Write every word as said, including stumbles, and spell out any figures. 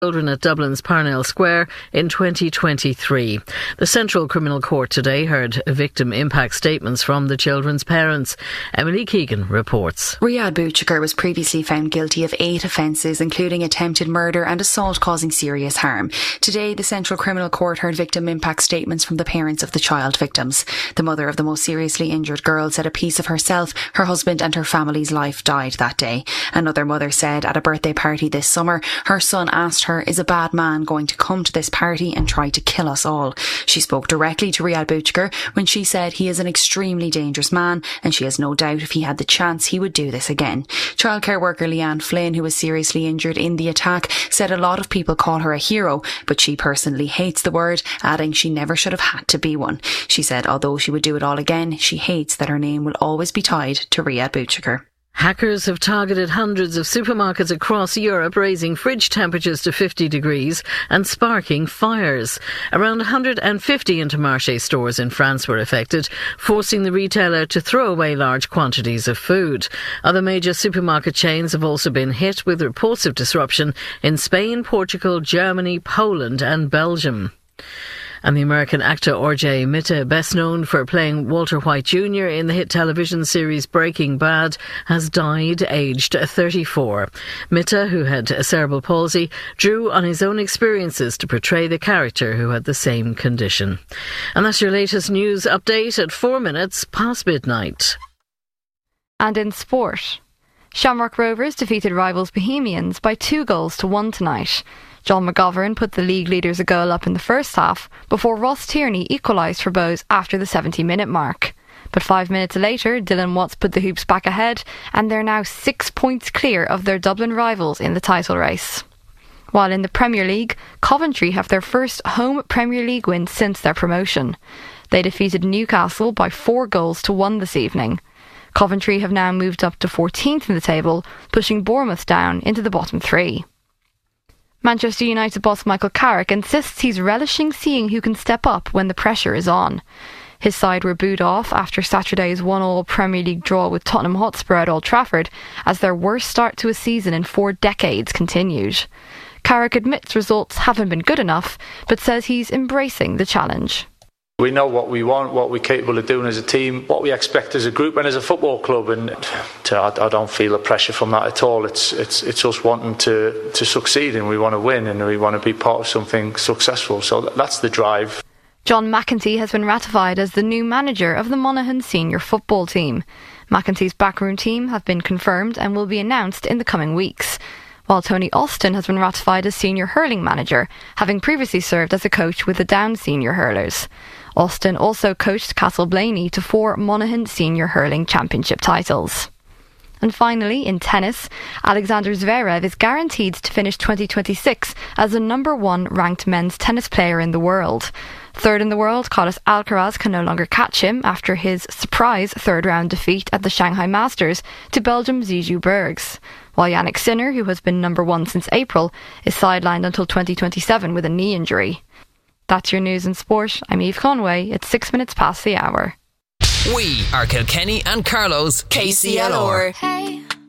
children at Dublin's Parnell Square in twenty twenty-three. The Central Criminal Court today heard victim impact statements from the children's parents. Emily Keegan reports. Riyad Bouchikar was previously found guilty of eight offences, including attempted murder and assault causing serious harm. Today, the Central Criminal Court heard victim impact statements from the parents of the child victims. The mother of the most seriously injured girl said a piece of herself, her husband and her family's life died that day. Another mother said at a birthday party this summer, her son asked her, "Is a bad man going to come to this party and try to kill us all?" She spoke directly to Riyad Bouchikar when she said he is an extremely dangerous man and she has no doubt if he had the chance he would do this again. Childcare worker Leanne Flynn, who was seriously injured in the attack, said a lot of people call her a hero, but she personally hates the word, adding she never should have had to be one. She said although she would do it all again, she hates that her name will always be tied to Riyad Bouchikar. Hackers have targeted hundreds of supermarkets across Europe, raising fridge temperatures to fifty degrees and sparking fires. Around one hundred fifty Intermarché stores in France were affected, forcing the retailer to throw away large quantities of food. Other major supermarket chains have also been hit with reports of disruption in Spain, Portugal, Germany, Poland and Belgium. And the American actor R J Mitte, best known for playing Walter White Junior in the hit television series Breaking Bad, has died aged thirty-four. Mitte, who had cerebral palsy, drew on his own experiences to portray the character who had the same condition. And that's your latest news update at four minutes past midnight. And in sport, Shamrock Rovers defeated rivals Bohemians by two goals to one tonight. John McGovern put the league leaders a goal up in the first half before Ross Tierney equalised for Bows after the seventy minute mark. But five minutes later, Dylan Watts put the Hoops back ahead and they're now six points clear of their Dublin rivals in the title race. While in the Premier League, Coventry have their first home Premier League win since their promotion. They defeated Newcastle by four goals to one this evening. Coventry have now moved up to fourteenth in the table, pushing Bournemouth down into the bottom three. Manchester United boss Michael Carrick insists he's relishing seeing who can step up when the pressure is on. His side were booed off after Saturday's one all Premier League draw with Tottenham Hotspur at Old Trafford as their worst start to a season in four decades continued. Carrick admits results haven't been good enough, but says he's embracing the challenge. We know what we want, what we're capable of doing as a team, what we expect as a group and as a football club, and to, I, I don't feel the pressure from that at all. It's it's it's us wanting to, to succeed, and we want to win and we want to be part of something successful. So that's the drive. John McEntee has been ratified as the new manager of the Monaghan senior football team. McEntee's backroom team have been confirmed and will be announced in the coming weeks, while Tony Austin has been ratified as senior hurling manager, having previously served as a coach with the Down senior hurlers. Austin also coached Castleblayney to four Monaghan Senior Hurling Championship titles. And finally, in tennis, Alexander Zverev is guaranteed to finish twenty twenty-six as the number one ranked men's tennis player in the world. Third in the world, Carlos Alcaraz can no longer catch him after his surprise third-round defeat at the Shanghai Masters to Belgium's Zizou Bergs. While Yannick Sinner, who has been number one since April, is sidelined until twenty twenty-seven with a knee injury. That's your news in sport. I'm Eve Conway. It's six minutes past the hour. We are Kilkenny and Carlow's K C L R. Hey.